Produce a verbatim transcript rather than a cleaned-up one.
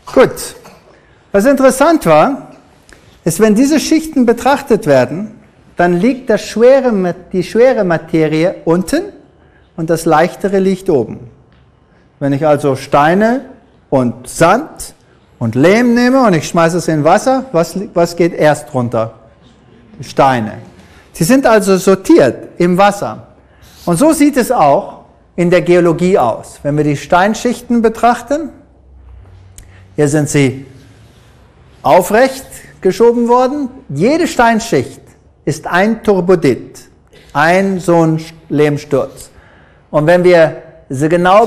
Gut. Was interessant war, ist, wenn diese Schichten betrachtet werden, dann liegt das schwere, die schwere Materie unten und das leichtere liegt oben. Wenn ich also Steine und Sand und Lehm nehme und ich schmeiße es in Wasser, was, was geht erst runter? Die Steine. Sie sind also sortiert im Wasser. Und so sieht es auch in der Geologie aus. Wenn wir die Steinschichten betrachten, hier sind sie aufrecht geschoben worden. Jede Steinschicht ist ein Turbodit, ein so ein Lehmsturz. Und wenn wir sie genau